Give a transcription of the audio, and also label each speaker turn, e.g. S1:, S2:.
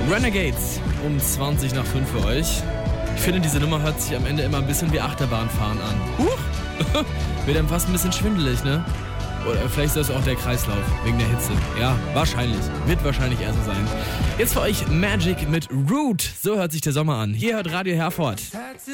S1: Renegades um 20 nach 5 für euch. Ich finde, diese Nummer hört sich am Ende immer ein bisschen wie Achterbahnfahren an. Huch! Wird dann fast ein bisschen schwindelig, ne? Oder vielleicht ist das auch der Kreislauf, wegen der Hitze. Ja, wahrscheinlich. Wird wahrscheinlich eher so sein. Jetzt für euch Magic mit Root. So hört sich der Sommer an. Hier hört Radio Herford.